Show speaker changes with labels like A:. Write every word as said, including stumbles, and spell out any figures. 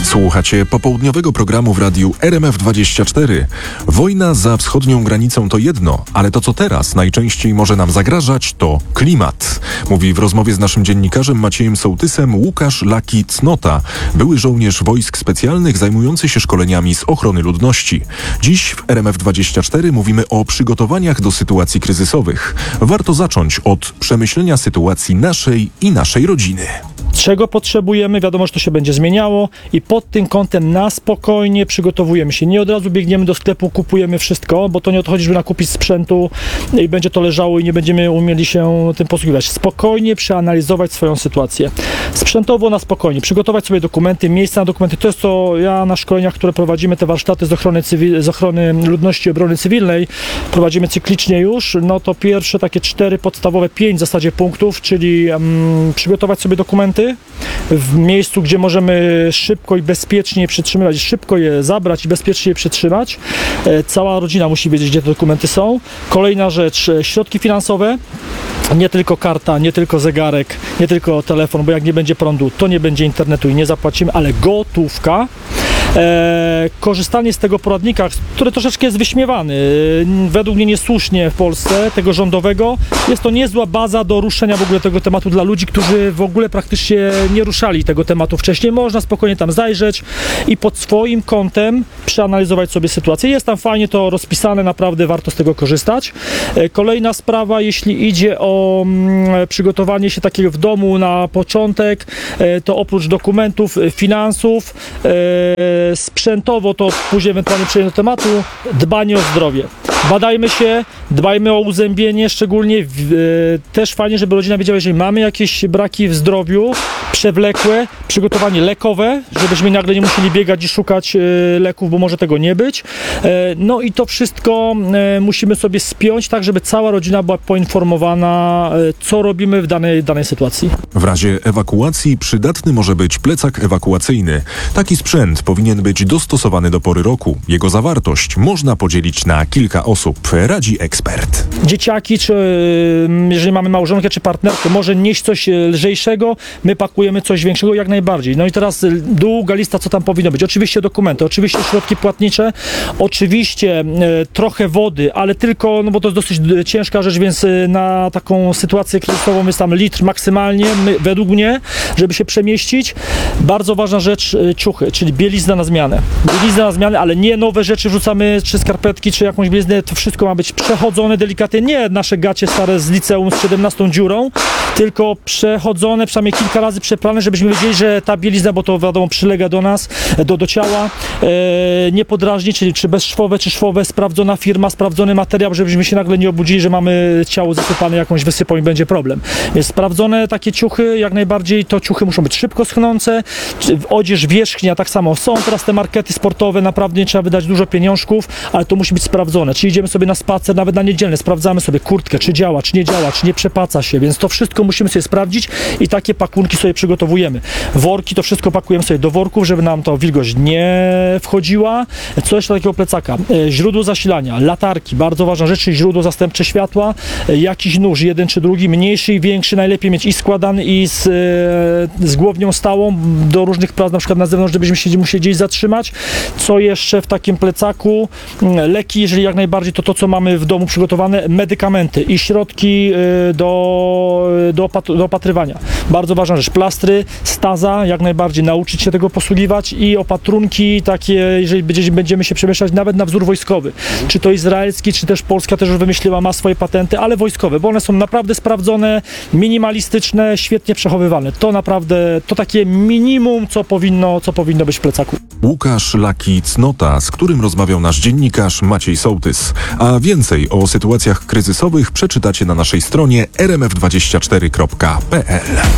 A: Słuchacie popołudniowego programu w radiu R M F dwadzieścia cztery. Wojna za wschodnią granicą to jedno, ale to co teraz najczęściej może nam zagrażać to klimat. Mówi w rozmowie z naszym dziennikarzem Maciejem Sołtysem Łukasz Laki Cnota, były żołnierz wojsk specjalnych zajmujący się szkoleniami z ochrony ludności. Dziś w R M F dwadzieścia cztery mówimy o przygotowaniach do sytuacji kryzysowych. Warto zacząć od przemyślenia sytuacji naszej i naszej rodziny.
B: Czego potrzebujemy, wiadomo, że to się będzie zmieniało i pod tym kątem na spokojnie przygotowujemy się. Nie od razu biegniemy do sklepu, kupujemy wszystko, bo to nie o to chodzi, żeby nakupić sprzętu i będzie to leżało i nie będziemy umieli się tym posługiwać. Spokojnie przeanalizować swoją sytuację. Sprzętowo na spokojnie, przygotować sobie dokumenty, miejsca na dokumenty. To jest to, ja na szkoleniach, które prowadzimy, te warsztaty z ochrony, cywil, z ochrony ludności i obrony cywilnej, prowadzimy cyklicznie już, no to pierwsze takie cztery podstawowe, pięć w zasadzie punktów, czyli um, przygotować sobie dokumenty w miejscu, gdzie możemy szybko i bezpiecznie je przytrzymywać, szybko je zabrać i bezpiecznie je przytrzymać. E, cała rodzina musi wiedzieć, gdzie te dokumenty są. Kolejna rzecz, środki finansowe. Nie tylko karta, nie tylko zegarek, nie tylko telefon, bo jak nie będzie prądu, to nie będzie internetu i nie zapłacimy, ale gotówka. E, korzystanie z tego poradnika, który troszeczkę jest wyśmiewany, według mnie niesłusznie w Polsce, tego rządowego, jest to niezła baza do ruszenia w ogóle tego tematu dla ludzi, którzy w ogóle praktycznie nie ruszali tego tematu wcześniej. Można spokojnie tam zajrzeć i pod swoim kątem przeanalizować sobie sytuację. Jest tam fajnie to rozpisane, naprawdę warto z tego korzystać. E, kolejna sprawa, jeśli idzie o mm, przygotowanie się takiego w domu na początek, e, to oprócz dokumentów, finansów, e, sprzętowo, to później ewentualnie przejdę do tematu, dbanie o zdrowie. Badajmy się, dbajmy o uzębienie, szczególnie w, e, też fajnie, żeby rodzina wiedziała, jeżeli mamy jakieś braki w zdrowiu, przewlekłe, przygotowanie lekowe, żebyśmy nagle nie musieli biegać i szukać e, leków, bo może tego nie być. E, no i to wszystko e, musimy sobie spiąć tak, żeby cała rodzina była poinformowana, e, co robimy w danej, danej sytuacji.
A: W razie ewakuacji przydatny może być plecak ewakuacyjny. Taki sprzęt powinien być dostosowany do pory roku. Jego zawartość można podzielić na kilka osób, radzi ekspert.
B: Dzieciaki, czy jeżeli mamy małżonkę czy partnerkę, może nieść coś lżejszego, my pakujemy coś większego, jak najbardziej. No i teraz długa lista, co tam powinno być. Oczywiście dokumenty, oczywiście środki płatnicze, oczywiście e, trochę wody, ale tylko, no bo to jest dosyć ciężka rzecz, więc na taką sytuację kryzysową jest tam litr maksymalnie, my, według mnie, żeby się przemieścić. Bardzo ważna rzecz, ciuchy, czyli bielizna na zmianę. Bielizna na zmianę, ale nie nowe rzeczy wrzucamy, czy skarpetki, czy jakąś bieliznę, to wszystko ma być przechodzone delikatnie, nie nasze gacie stare z liceum z siedemnastą dziurą, tylko przechodzone, przynajmniej kilka razy przeprane, żebyśmy wiedzieli, że ta bielizna, bo to wiadomo przylega do nas, do, do ciała, e, nie podrażni, czyli czy bezszwowe, czy szwowe, sprawdzona firma, sprawdzony materiał, żebyśmy się nagle nie obudzili, że mamy ciało zasypane jakąś wysypą i będzie problem. Więc sprawdzone takie ciuchy, jak najbardziej, to ciuchy muszą być szybko schnące, odzież wierzchnia, tak samo są teraz te markety sportowe, naprawdę nie trzeba wydać dużo pieniążków, ale to musi być sprawdzone. Czy idziemy sobie na spacer, nawet na niedzielny, sprawdzamy sobie kurtkę, czy działa, czy nie działa, czy nie przepaca się, więc to wszystko musimy sobie sprawdzić i takie pakunki sobie przygotowujemy. Worki, to wszystko pakujemy sobie do worków, żeby nam to wilgoć nie wchodziła. Co jeszcze takiego plecaka? Źródło zasilania, latarki, bardzo ważna rzecz, czyli źródło zastępcze światła, jakiś nóż, jeden czy drugi, mniejszy i większy, najlepiej mieć i składany, i z, z głownią stałą do różnych prac, na przykład na zewnątrz, żebyśmy się musieli gdzieś zatrzymać. Co jeszcze w takim plecaku? Leki, jeżeli jak najbardziej, to to, co mamy w domu przygotowane, medykamenty i środki do, do, opatr- do opatrywania. Bardzo ważna rzecz. Plastry, staza, jak najbardziej nauczyć się tego posługiwać i opatrunki takie, jeżeli będziemy się przemieszczać nawet na wzór wojskowy. Czy to izraelski, czy też Polska też już wymyśliła, ma swoje patenty, ale wojskowe, bo one są naprawdę sprawdzone, minimalistyczne, świetnie przechowywane. To naprawdę, to takie minimum, co powinno, co powinno być w plecaku.
A: Łukasz Laki Cnota, z którym rozmawiał nasz dziennikarz Maciej Sołtys. A więcej o sytuacjach kryzysowych przeczytacie na naszej stronie r m f dwadzieścia cztery kropka p l.